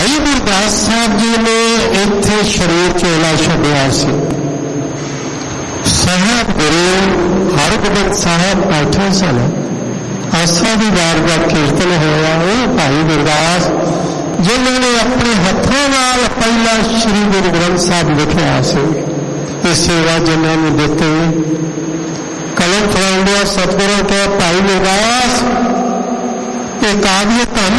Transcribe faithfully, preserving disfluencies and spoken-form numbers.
भाई गुरदास साहब जी ने इत्थे शरीर चोला छड्डिया सी। साहब गुरु हरगोबिंद साहब बैठे सन, आसा दी वार का कीर्तन होया। वो भाई गुरदास जिन्होंने अपने हथों नाल पहला श्री गुरु ग्रंथ साहब लिखिया सी, ये सेवा जिन्होंने दिते कलम फड़ाउंदिया सतगुरु के भाई गुरदास ये काव्य धन